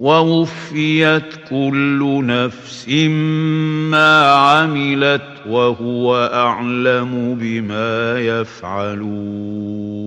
ووفيت كل نفس ما عملت وهو أعلم بما يفعلون.